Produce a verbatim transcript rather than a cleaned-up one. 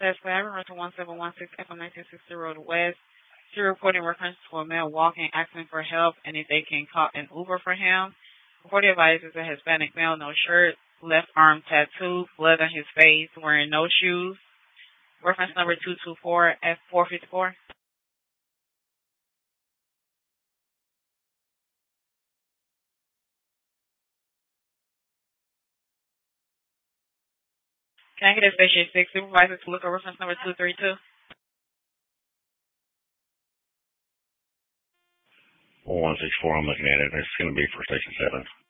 Says Forever to one seven one six F M nineteen sixty Road West. She reported reference to a male walking, asking for help, and if they can call an Uber for him. Reported advises a Hispanic male, no shirt, left arm tattoo, blood on his face, wearing no shoes. Reference number two two four F four five four. Can I get a Station six supervisor to look at reference number two three two? one six four, I'm looking at it. It's going to be for Station seven.